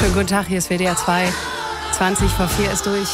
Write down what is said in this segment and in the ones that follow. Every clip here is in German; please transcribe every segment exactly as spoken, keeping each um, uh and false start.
Schönen guten Tag, hier ist W D R zwei. zwanzig vor vier ist durch.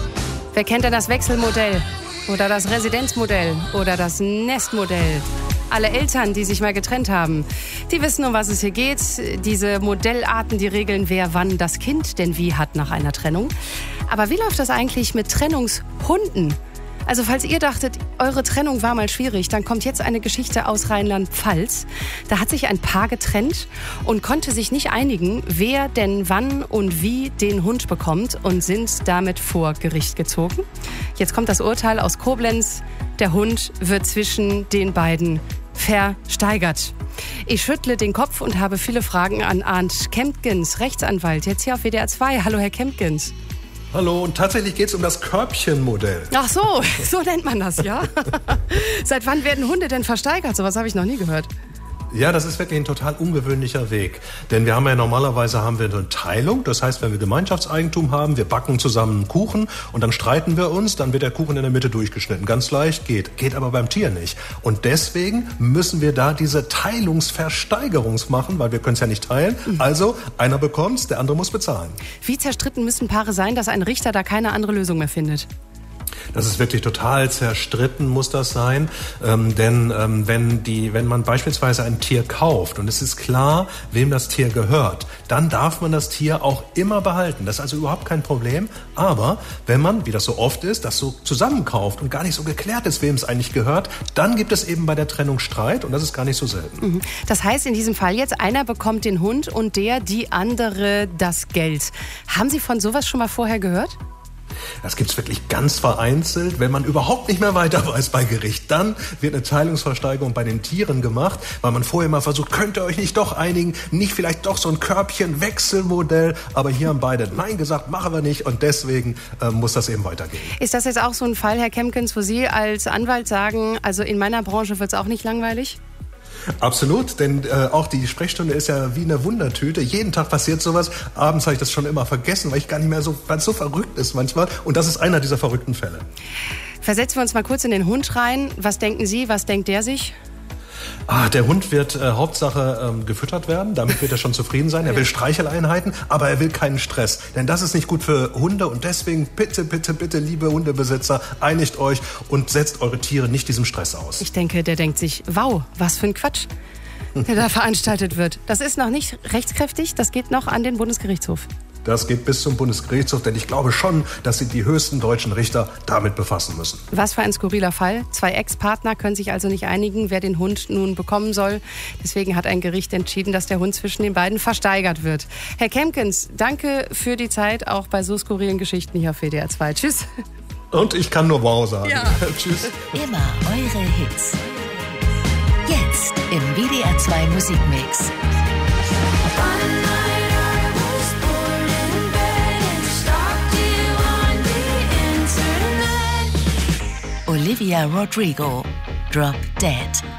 Wer kennt denn das Wechselmodell? Oder das Residenzmodell? Oder das Nestmodell? Alle Eltern, die sich mal getrennt haben, die wissen, um was es hier geht. Diese Modellarten, die regeln, wer wann das Kind denn wie hat nach einer Trennung. Aber wie läuft das eigentlich mit Trennungshunden? Also falls ihr dachtet, eure Trennung war mal schwierig, dann kommt jetzt eine Geschichte aus Rheinland-Pfalz. Da hat sich ein Paar getrennt und konnte sich nicht einigen, wer denn wann und wie den Hund bekommt und sind damit vor Gericht gezogen. Jetzt kommt das Urteil aus Koblenz. Der Hund wird zwischen den beiden versteigert. Ich schüttle den Kopf und habe viele Fragen an Arndt Kempkens, Rechtsanwalt, jetzt hier auf W D R zwei. Hallo, Herr Kempkens. Hallo, und tatsächlich geht es um das Körbchenmodell. Ach so, so nennt man das, ja? Seit wann werden Hunde denn versteigert? Sowas habe ich noch nie gehört. Ja, das ist wirklich ein total ungewöhnlicher Weg. Denn wir haben ja normalerweise haben wir eine Teilung. Das heißt, wenn wir Gemeinschaftseigentum haben, wir backen zusammen einen Kuchen und dann streiten wir uns, dann wird der Kuchen in der Mitte durchgeschnitten. Ganz leicht, geht. Geht aber beim Tier nicht. Und deswegen müssen wir da diese Teilungsversteigerungs machen, weil wir können es ja nicht teilen. Also, einer bekommt's, der andere muss bezahlen. Wie zerstritten müssen Paare sein, dass ein Richter da keine andere Lösung mehr findet? Das ist wirklich total zerstritten, muss das sein. Ähm, denn ähm, wenn, die, wenn man beispielsweise ein Tier kauft und es ist klar, wem das Tier gehört, dann darf man das Tier auch immer behalten. Das ist also überhaupt kein Problem. Aber wenn man, wie das so oft ist, das so zusammenkauft und gar nicht so geklärt ist, wem es eigentlich gehört, dann gibt es eben bei der Trennung Streit und das ist gar nicht so selten. Das heißt in diesem Fall jetzt, einer bekommt den Hund und der, die andere das Geld. Haben Sie von sowas schon mal vorher gehört? Das gibt's wirklich ganz vereinzelt, wenn man überhaupt nicht mehr weiter weiß bei Gericht. Dann wird eine Teilungsversteigerung bei den Tieren gemacht, weil man vorher mal versucht, könnt ihr euch nicht doch einigen, nicht vielleicht doch so ein Körbchen-Wechselmodell. Aber hier haben beide Nein gesagt, machen wir nicht und deswegen äh, muss das eben weitergehen. Ist das jetzt auch so ein Fall, Herr Kempkens, wo Sie als Anwalt sagen, also in meiner Branche wird's auch nicht langweilig? Absolut, denn äh, auch die Sprechstunde ist ja wie eine Wundertüte. Jeden Tag passiert sowas. Abends habe ich das schon immer vergessen, weil ich gar nicht mehr so, weil es so verrückt ist manchmal. Und das ist einer dieser verrückten Fälle. Versetzen wir uns mal kurz in den Hund rein. Was denken Sie, was denkt der sich? Ah, der Hund wird äh, Hauptsache ähm, gefüttert werden, damit wird er schon zufrieden sein. Er will Streicheleinheiten, aber er will keinen Stress. Denn das ist nicht gut für Hunde und deswegen bitte, bitte, bitte, liebe Hundebesitzer, einigt euch und setzt eure Tiere nicht diesem Stress aus. Ich denke, der denkt sich, wow, was für ein Quatsch, der da veranstaltet wird. Das ist noch nicht rechtskräftig, das geht noch an den Bundesgerichtshof. Das geht bis zum Bundesgerichtshof, denn ich glaube schon, dass sie die höchsten deutschen Richter damit befassen müssen. Was für ein skurriler Fall. Zwei Ex-Partner können sich also nicht einigen, wer den Hund nun bekommen soll. Deswegen hat ein Gericht entschieden, dass der Hund zwischen den beiden versteigert wird. Herr Kempkens, danke für die Zeit, auch bei so skurrilen Geschichten hier auf W D R zwei. Tschüss. Und ich kann nur wow sagen. Ja. Tschüss. Immer eure Hits. Jetzt im W D R zwei Musikmix. Olivia Rodrigo, Drop Dead.